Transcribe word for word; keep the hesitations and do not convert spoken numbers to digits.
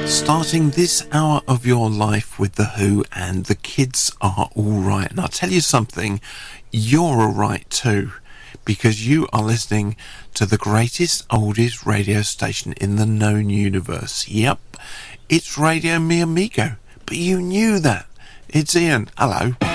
Starting this hour of your life with The Who and The Kids Are Alright. And I'll tell you something, you're alright too, because you are listening to the greatest, oldest radio station in the known universe. Yep, it's Radio Mi Amigo. But you knew that. It's Ian. Hello.